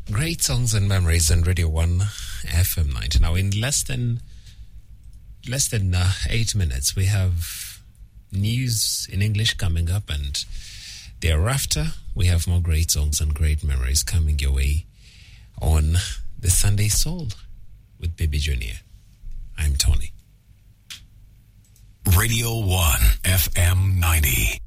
Great songs and memories on Radio 1 FM 90. Now, in less than 8 minutes, we have news in English coming up, and thereafter, we have more great songs and great memories coming your way on the Sunday Soul with Baby Junior. I'm Tony. Radio 1 FM 90.